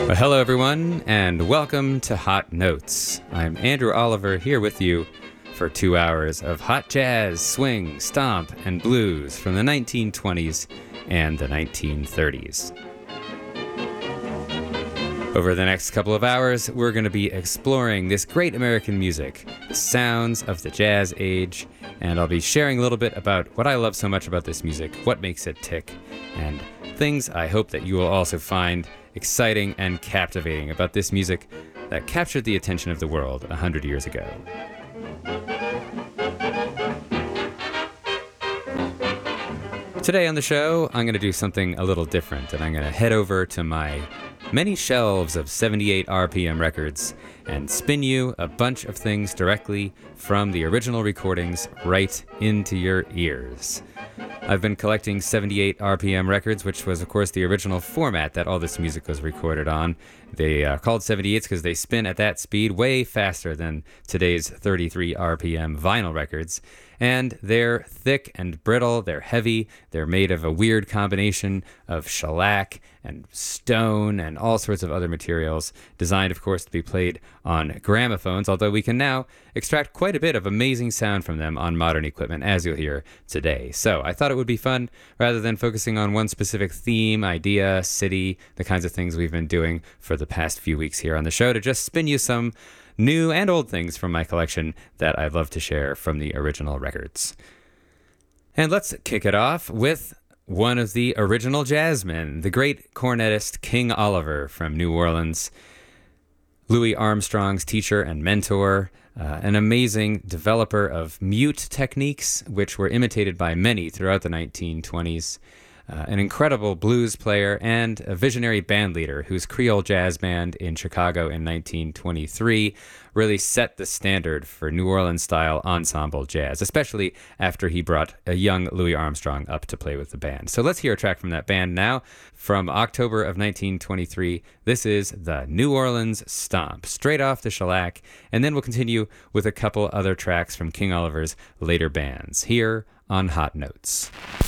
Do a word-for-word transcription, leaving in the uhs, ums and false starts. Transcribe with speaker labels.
Speaker 1: Well, hello, everyone, and welcome to Hot Notes. I'm Andrew Oliver here with you for two hours of hot jazz, swing, stomp, and blues from the nineteen twenties and the nineteen thirties. Over the next couple of hours, we're going to be exploring this great American music, the sounds of the jazz age, and I'll be sharing a little bit about what I love so much about this music, what makes it tick, and things I hope that you will also find exciting and captivating about this music that captured the attention of the world a hundred years ago. Today on the show, I'm going to do something a little different, and I'm going to head over to my many shelves of seventy-eight R P M records and spin you a bunch of things directly from the original recordings right into your ears. I've been collecting seventy-eight R P M records, which was, of course, the original format that all this music was recorded on. They are called seventy-eights because they spin at that speed way faster than today's thirty-three R P M vinyl records. And they're thick and brittle, they're heavy, they're made of a weird combination of shellac and stone and all sorts of other materials, designed, of course, to be played on gramophones, although we can now extract quite a bit of amazing sound from them on modern equipment, as you'll hear today. So I thought it would be fun, rather than focusing on one specific theme, idea, city, the kinds of things we've been doing for the past few weeks here on the show, to just spin you some new and old things from my collection that I'd love to share from the original records. And let's kick it off with one of the original jazzmen, the great cornetist King Oliver from New Orleans, Louis Armstrong's teacher and mentor, uh, an amazing developer of mute techniques, which were imitated by many throughout the nineteen twenties. Uh, an incredible blues player and a visionary band leader whose Creole Jazz Band in Chicago in nineteen twenty-three really set the standard for New Orleans-style ensemble jazz, especially after he brought a young Louis Armstrong up to play with the band. So let's hear a track from that band now. From October of nineteen twenty-three, this is the New Orleans Stomp, straight off the shellac, and then we'll continue with a couple other tracks from King Oliver's later bands, here on Hot Notes.